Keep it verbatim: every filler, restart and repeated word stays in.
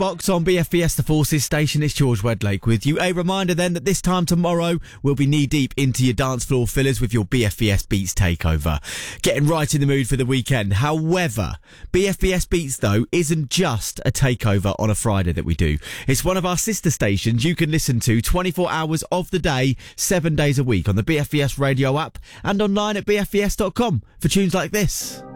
Box on B F B S The Forces station. It's George Wedlake with you. A reminder then that this time tomorrow we'll be knee deep into your dance floor fillers with your B F B S Beats takeover. Getting right in the mood for the weekend. However, B F B S Beats though isn't just a takeover on a Friday that we do. It's one of our sister stations you can listen to twenty-four hours of the day, seven days a week on the B F B S radio app and online at b f b s dot com for tunes like this.